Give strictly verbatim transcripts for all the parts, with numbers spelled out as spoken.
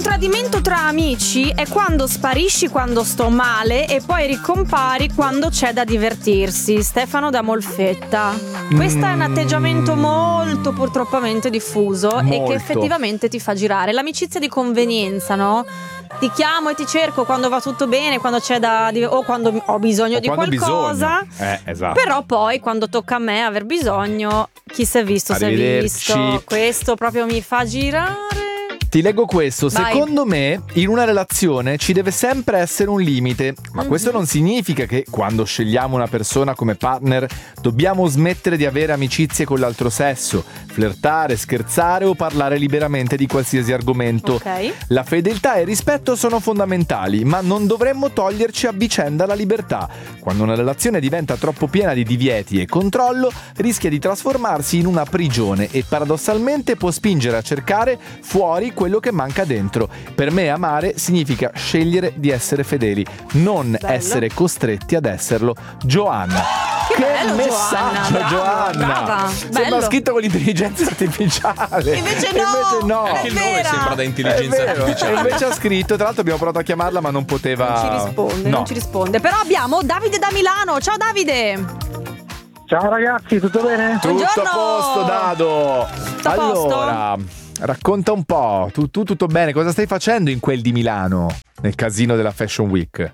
Un tradimento tra amici è quando sparisci quando sto male e poi ricompari quando c'è da divertirsi. Stefano da Molfetta. Questo è un atteggiamento molto purtroppamente diffuso Molto. e che effettivamente ti fa girare. L'amicizia di convenienza, no? Ti chiamo e ti cerco quando va tutto bene, quando c'è da o quando ho bisogno O di quando qualcosa. bisogno. Eh, esatto. Però poi quando tocca a me aver bisogno, chi si è visto si è Arrivederci. visto. Questo proprio mi fa girare. Ti leggo questo. Vai. Secondo me in una relazione ci deve sempre essere un limite, ma Mm-hmm. questo non significa che quando scegliamo una persona come partner dobbiamo smettere di avere amicizie con l'altro sesso, flirtare, scherzare o parlare liberamente di qualsiasi argomento. Ok. La fedeltà e il rispetto sono fondamentali, ma non dovremmo toglierci a vicenda la libertà. Quando una relazione diventa troppo piena di divieti e controllo, rischia di trasformarsi in una prigione e paradossalmente può spingere a cercare fuori quello che manca dentro. Per me amare significa scegliere di essere fedeli, non Bello. essere costretti ad esserlo. Giovanna. Che bello, messaggio, Giovanna, Giovanna! brava, brava, Sembra bello. scritto con l'intelligenza artificiale. Invece no, Invece no. è Anche il nome vera. sembra da intelligenza È vero. artificiale. E invece ha scritto, tra l'altro abbiamo provato a chiamarla ma non poteva. Non ci risponde, No. non ci risponde. Però abbiamo Davide da Milano. Ciao Davide. Ciao ragazzi, tutto bene? Tutto Buongiorno. a posto, Dado. Tutto a posto? Allora, racconta un po'. Tu, tu tutto bene? Cosa stai facendo in quel di Milano? Nel casino della Fashion Week?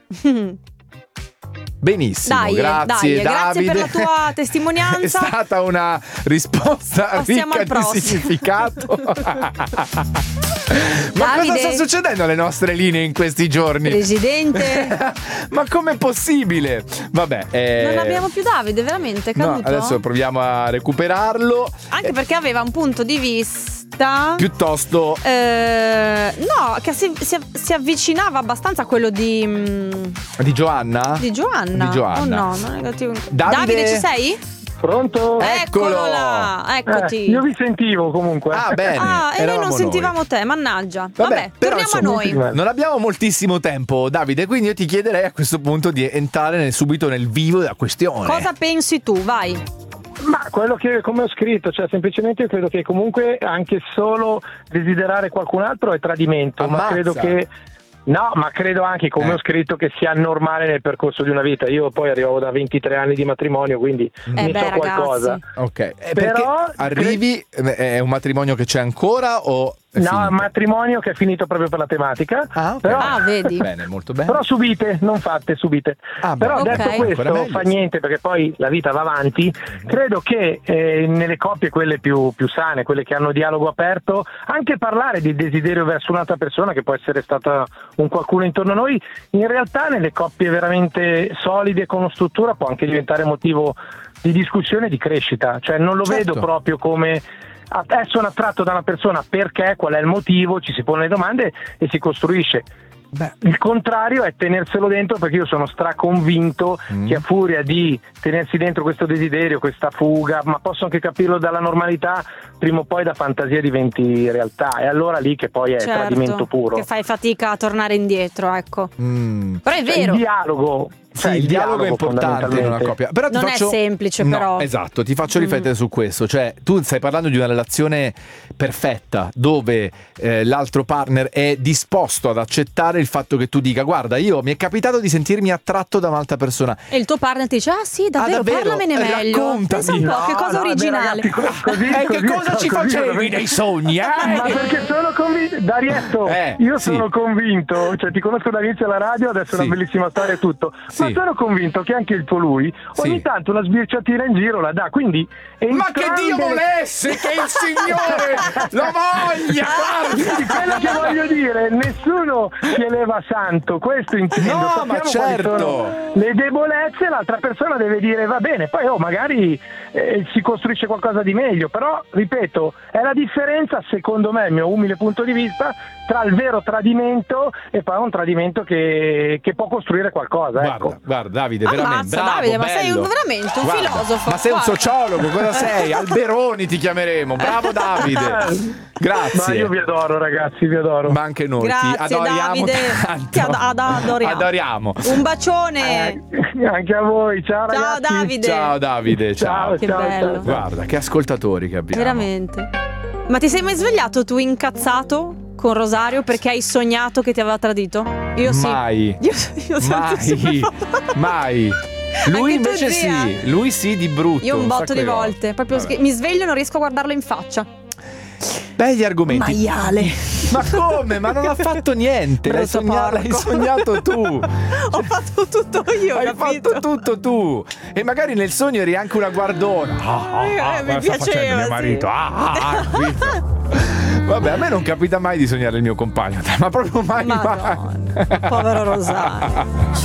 Benissimo, Dai, grazie dai, grazie Davide. per la tua testimonianza. È stata una risposta Passiamo ricca al di prossimo. significato. Ma Davide. cosa sta succedendo alle nostre linee in questi giorni? Presidente. Ma com'è possibile? Vabbè, eh, Non abbiamo più Davide, veramente, è no, caduto. adesso proviamo a recuperarlo. Anche perché aveva un punto di vista Piuttosto eh, no, che si, si, si avvicinava abbastanza a quello di mm, di Giovanna? Di Giovanna. Di Giovanna. Oh no, non è negativo. Davide? Davide, ci sei? Pronto? Eccolo. Eccolo là, eccoti. Eh, io vi sentivo comunque. Ah, bene. Ah, e noi eravamo non sentivamo te, mannaggia. Vabbè, Vabbè, però, torniamo insomma, a noi. Non abbiamo moltissimo tempo, Davide, quindi io ti chiederei a questo punto di entrare nel- subito nel vivo della questione. Cosa pensi tu? Vai. Ma quello che, come ho scritto, cioè semplicemente io credo che comunque anche solo desiderare qualcun altro è tradimento, Ammazza. ma credo che no, ma credo anche, come Eh. ho scritto, che sia normale nel percorso di una vita. Io poi arrivavo da ventitré anni di matrimonio, quindi Eh ne beh, so qualcosa. ragazzi. Ok, eh, Però- perché arrivi, eh, è un matrimonio che c'è ancora o è No, è finito? un matrimonio che è finito proprio per la tematica. Ah, ok. Però, Ah, vedi. Bene, molto bene. però subite, non fatte, subite. Ah, beh, Però ok. detto Ancora questo, meglio, fa sì. niente perché poi la vita va avanti. Credo che eh, nelle coppie, quelle più, più sane, quelle che hanno dialogo aperto, anche parlare di desiderio verso un'altra persona, che può essere stata un qualcuno intorno a noi, in realtà nelle coppie veramente solide con struttura può anche diventare motivo di discussione e di crescita. Cioè non lo Certo. vedo proprio come ah, eh, sono attratto da una persona perché, qual è il motivo, ci si pone le domande e si costruisce. Beh, Il contrario è tenerselo dentro, perché io sono straconvinto Mm. che a furia di tenersi dentro questo desiderio, questa fuga, ma posso anche capirlo dalla normalità, prima o poi da fantasia diventi realtà, e allora lì che poi è Certo, tradimento puro. che fai fatica a tornare indietro, ecco. mm. Però è Cioè, vero. il dialogo, Sì, cioè, il dialogo è importante in una fondamentalmente. coppia. Però ti Non è faccio- semplice, No, però. esatto, ti faccio Mm. riflettere su questo. Cioè, tu stai parlando di una relazione perfetta dove eh, l'altro partner è disposto ad accettare il fatto che tu dica: guarda, io mi è capitato di sentirmi attratto da un'altra persona. E il tuo partner ti dice: ah sì, davvero, Ah, davvero? parlamene meglio. Raccontami. Pensa un po', No, che cosa no, beh, originale. ragazzi, co- così, Eh, che così, cosa ci così, facevi veramente- nei sogni, eh? Ma perché sono convinto, Darietto, Eh, io sì. sono convinto, cioè ti conosco dall'inizio alla radio, adesso è Sì. una bellissima storia e tutto, Sì. ma sono convinto che anche il tuo lui ogni Sì. tanto una sbirciatina in giro la dà, quindi Ma che Dio volesse che il Signore lo voglia! Quindi quello che voglio dire, nessuno si eleva santo, questo intendo. No, Sappiamo ma quali certo. sono le debolezze, l'altra persona deve dire va bene, poi oh, magari eh, si costruisce qualcosa di meglio, però ripeto, è la differenza, secondo me, il mio umile punto di vista, tra il vero tradimento e poi un tradimento che, che può costruire qualcosa. Guarda, Ecco. guarda Davide, Ammazza, veramente bravo, Davide, ma sei bello. un- veramente un Guarda, filosofo, Ma sei un guarda. sociologo, cosa sei? Alberoni ti chiameremo. Bravo Davide. Grazie. Ma io vi adoro, ragazzi, vi adoro. Ma anche noi Grazie, ti adoriamo Davide. tanto. Ti ad- ad- adoriamo. Adoriamo. Un bacione. Eh, anche a voi, ciao, Ciao ragazzi. Davide. Ciao Davide, ciao. Ciao, Che ciao, bello. ciao. Guarda, che ascoltatori che abbiamo. Veramente. Ma ti sei mai svegliato tu incazzato con Rosario perché hai sognato che ti aveva tradito? Io sì. Mai. Io, io Mai. Mai. Lui Anche tu, invece zia? sì, lui sì di brutto. Io un botto sacco di volte. Proprio Vabbè. sch- mi sveglio e non riesco a guardarlo in faccia. Begli argomenti. Maiale. Ma come? Ma non ha fatto niente. L'hai, Brutto sogna- l'hai porco. sognato tu. Ho fatto tutto io, Hai capito? fatto tutto tu. E magari nel sogno eri anche una guardona. Ah, ah, Eh, ah, mi cosa sta facendo piaceva, mio sì. marito? Ah, ah, ah, capito? Vabbè, a me non capita mai di sognare il mio compagno, ma proprio mai, Madonna, mai. povero Rosario.